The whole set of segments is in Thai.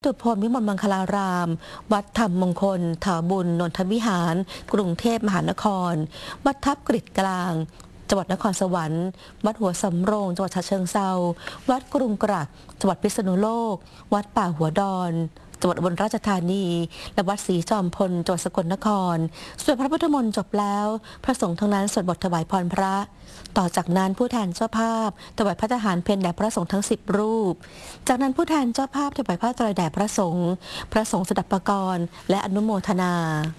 ตุพลวิมลมังคลาราม วัดธรรมมงคล ถาบุญ นนทวิหาร กรุงเทพมหานคร วัดทับกฤษกลาง จังหวัดนครสวรรค์ วัดหัวสำโรง จังหวัดฉะเชิงเทราวัดกรุงกรัก จังหวัดพิษณุโลก วัดป่าหัวดอน จังหวัดอุบลราชธานี และวัดศรีจอมพล จังหวัดสกลนคร ส่วนพระพุทธมนต์จบแล้ว พระสงฆ์ทั้งนั้นสวดบทถวายพรพระ ต่อจากนั้นผู้แทนเจ้าภาพถวายพระทหารเพลแด่พระสงฆ์ทั้ง10 รูป จากนั้นผู้แทนเจ้าภาพถวายผ้าไตรแด่พระสงฆ์สดับปกรณ์และอนุโมทนา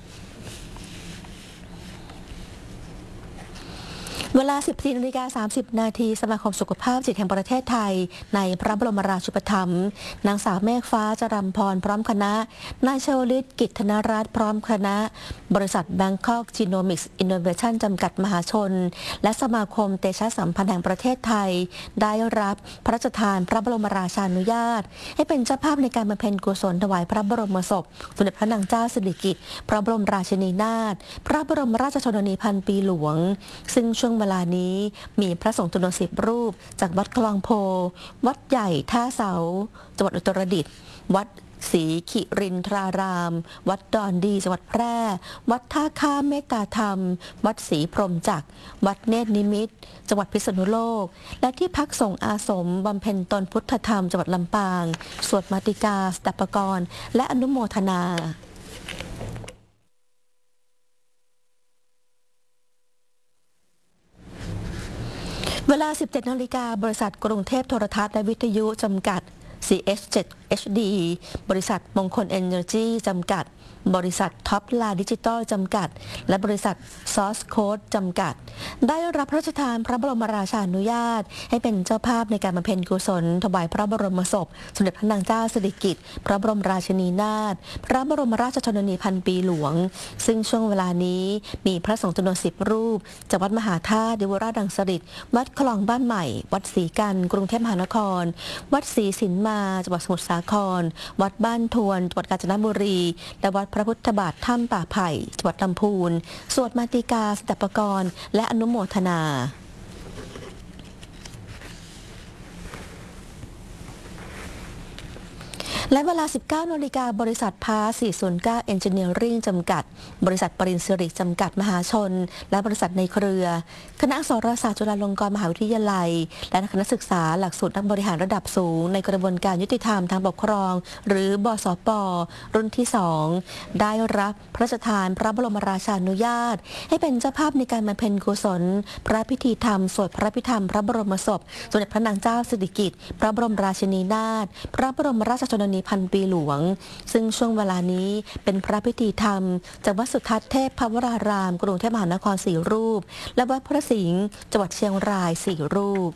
เวลา 14:30 นาทีสมาคมสุขภาพจิตแห่งประเทศไทยในพระบรมราชูปถัมภ์นางสาวเมฆฟ้าจรัมพรพร้อมคณะนายชวลิตกิจธนรัตน์พร้อมคณะบริษัท Bangkok Genomics Innovation จำกัดมหาชนและสมาคมเตชะสัมพันธ์แห่งประเทศไทยได้รับพระราชทานพระบรมราชานุญาตให้เป็นเจ้าภาพในการบำเพ็ญกุศลถวายพระบรมศพสมเด็จพระนางเจ้าสิริกิติ์พระบรมราชินีนาถพระบรมราชชนนีพันปีหลวงซึ่งช่วงเวลานี้มีพระสงฆ์จำนวน10 รูปจากวัดคลองโพวัดใหญ่ท่าเสาจังหวัดอุตรดิตถ์วัดศรีขิรินทราราม วัดดอนดีจังหวัดแพร่วัดท่าข้ามเมกาธรรมวัดศรีพรหมจักรวัดเนตรนิมิตรจังหวัดพิษณุโลกและที่พักสงฆ์อาสมบำเพ็ญตนพุทธธรรมจังหวัดลำปางสวดมาติกาสดับปกรณ์และอนุโมทนาเวลา 17 นาฬิกาบริษัทกรุงเทพโทรทัศน์และวิทยุจำกัด CH7 HD บริษัทมงคล Energy จำกัดบริษัทท็อปลาดิจิตอลจำกัดและบริษัทซอสโค้ดจำกัดได้รับพระราชทานพระบรมราชานุญาตให้เป็นเจ้าภาพในการบำเพ็ญกุศลถวายพระบรมศพสมเด็จพระนางเจ้าสิริกิติ์พระบรมราชินีนาถพระบรมราชชนนีพันปีหลวงซึ่งช่วงเวลานี้มีพระสงฆ์จำนวน10 รูปจากวัดมหาธาตุเดวราชดังสฤษฎ์วัดคลองบ้านใหม่วัดศรีกันกรุงเทพมหานครวัดศรีสินมาจังหวัดสมุทรสาครวัดบ้านทวนจังหวัดกาญจนบุรีและวัดพระพุทธบาทถ้ำป่าไผ่จังหวัดลำพูนสวดมาติกาสดับปกรณ์และอนุโมทนาและเวลา 19 นาฬิกาบริษัทพา409 Engineering จำกัดบริษัทปริญสิริจำกัดมหาชนและบริษัทในเครือคณะอักษรศาสตร์จุฬาลงกรณ์มหาวิทยาลัยและคณะศึกษาหลักสูตรนักบริหารระดับสูงในกระบวนการยุติธรรมทางปกครองหรือบสป.รุ่นที่ 2ได้รับพระราชทานพระบรมราชานุญาตให้เป็นเจ้าภาพในการบำเพ็ญกุศลพระพิธีธรรมสวดพระพิธรรมพระบรมศพสมเด็จพระนางเจ้าสิริกิติ์พระบรมราชินีนาถพระบรมราชชนนีพันปีหลวงซึ่งช่วงเวลานี้เป็นพระพิธีธรรมจากวัดสุทัศน์เทพพวรารามกรุงเทพมหานคร4 รูปและวัดพระสิงห์จังหวัดเชียงราย4 รูป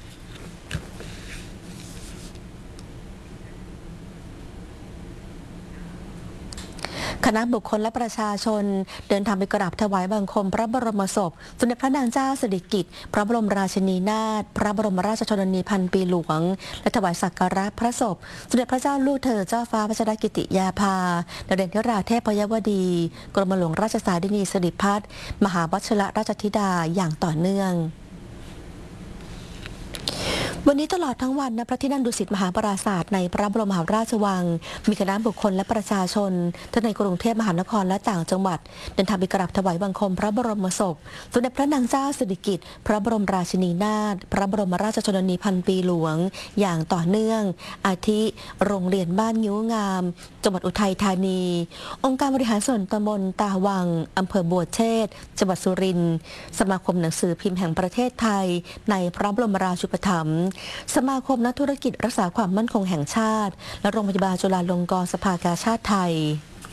คณะบุคคลและประชาชนเดินทางไปกราบถวายบังคมพระบรมศพสมเด็จพระนางเจ้าสิริกิติ์พระบรมราชินีนาถพระบรมราชชนนีพันปีหลวงและถวายสักการะพระศพสมเด็จพระเจ้าลูกเธอเจ้าฟ้าพัชรกิติยาภานเรศวราเทพยวดีกรมหลวงราชสารินีสิริพัฒน์มหาวชิรราชธิดาอย่างต่อเนื่องวันนี้ตลอดทั้งวันณพระที่นั่งดุสิตมหาปราสาทในพระบรมมหาราชวังมีคณะบุคคลและประชาชนทั้งในกรุงเทพมหานครและต่างจังหวัดเดินทางไปกราบถวายบังคมพระบรมศพสมเด็จพระนางเจ้าสิริกิติ์พระบรมราชินีนาถพระบรมราชชนนีพันปีหลวงอย่างต่อเนื่องอาทิโรงเรียนบ้านงิ้วงามจังหวัดอุทัยธานีองค์การบริหารส่วนตำบลตาวังอำเภอบัวเชษฐ์จังหวัดสุรินทร์สมาคมหนังสือพิมพ์แห่งประเทศไทยในพระบรมราชูปถัมภ์สมาคมนักธุรกิจรักษาความมั่นคงแห่งชาติและโรงพยาบาลจุฬาลงกรณ์สภากาชาดไทย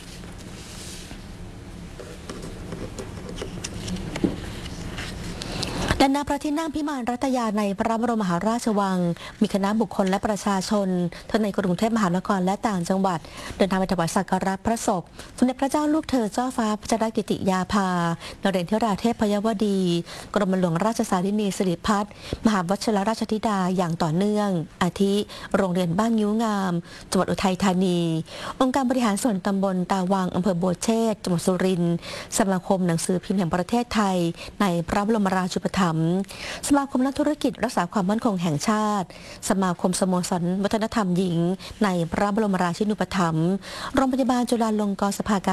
และณพระที่นั่งพิมานรัตยาในพระบรมมหาราชวังมีคณะบุคคลและประชาชนทั้งในกรุงเทพมหานครและต่างจังหวัดเดินทางไปถวายสักการะพระศพสมเด็จพระเจ้าลูกเธอเจ้าฟ้าพัชรกิติยาภานเรศวราเทพยวดีกรมหลวงราชสารินีสิริพัฒน์มหาวชิรราชธิดาอย่างต่อเนื่องอาทิโรงเรียนบ้านงิ้วงามจังหวัดอุทัยธานีองค์การบริหารส่วนตำบลตาวังอำเภอบัวเชษฐ์จังหวัดสุรินทร์สมาคมหนังสือพิมพ์แห่งประเทศไทยในพระบรมราชูปถัมภ์ถัมภ์สมาคมนักธุรกิจรักษาความมั่นคงแห่งชาติสมาคมสโมสรวัฒนธรรมหญิงในพระบรมราชินูปถัมภ์โรงพยาบาลจุฬาลงกรณ์สภากา